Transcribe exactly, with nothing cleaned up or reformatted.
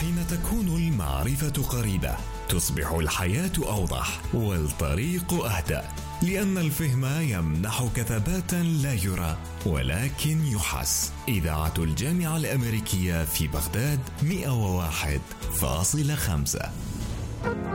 حين تكون المعرفة قريبة تصبح الحياة أوضح والطريق أهدأ، لأن الفهم يمنحك ثباتا لا يرى ولكن يحس. إذاعة الجامعة الأمريكية في بغداد مئة وواحد فاصلة خمسة.